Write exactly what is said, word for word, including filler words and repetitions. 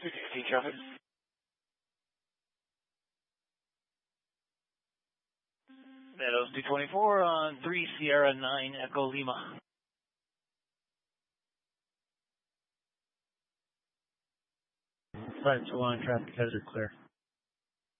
sixteen traffic. Meadows two twenty-four on three Sierra nine Echo Lima. five two one, traffic hazard clear.